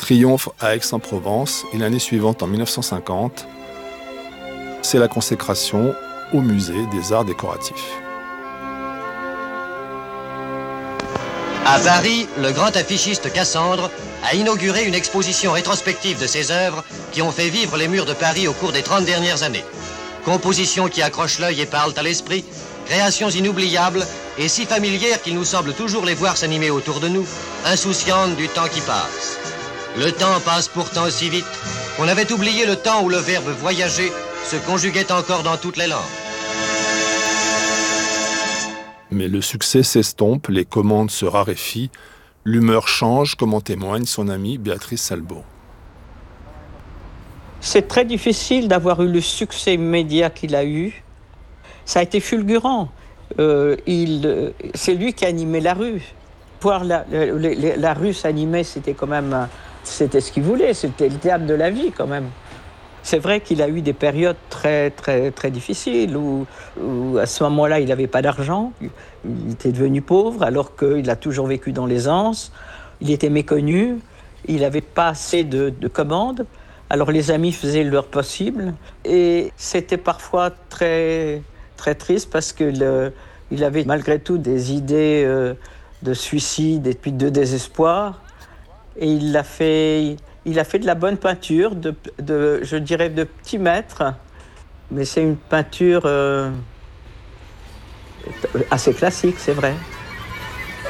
triomphe à Aix-en-Provence et l'année suivante, en 1950, c'est la consécration au musée des arts décoratifs. À Paris, le grand affichiste Cassandre a inauguré une exposition rétrospective de ses œuvres qui ont fait vivre les murs de Paris au cours des 30 dernières années. Compositions qui accrochent l'œil et parlent à l'esprit, créations inoubliables et si familières qu'il nous semble toujours les voir s'animer autour de nous, insouciantes du temps qui passe. Le temps passe pourtant si vite qu'on avait oublié le temps où le verbe voyager se conjuguait encore dans toutes les langues. Mais le succès s'estompe, les commandes se raréfient, l'humeur change, comme en témoigne son amie Béatrice Salbaud. C'est très difficile d'avoir eu le succès immédiat qu'il a eu. Ça a été fulgurant. C'est lui qui animait la rue. Voir la rue s'animer, c'était quand même... C'était ce qu'il voulait, c'était le théâtre de la vie quand même. C'est vrai qu'il a eu des périodes très, très, très difficiles où à ce moment-là, il n'avait pas d'argent, il était devenu pauvre alors qu'il a toujours vécu dans l'aisance, il était méconnu, il n'avait pas assez de commandes, alors les amis faisaient leur possible et c'était parfois très, très triste parce qu'il avait malgré tout des idées de suicide et puis de désespoir et il a fait de la bonne peinture, je dirais de petits maîtres, mais c'est une peinture assez classique, c'est vrai.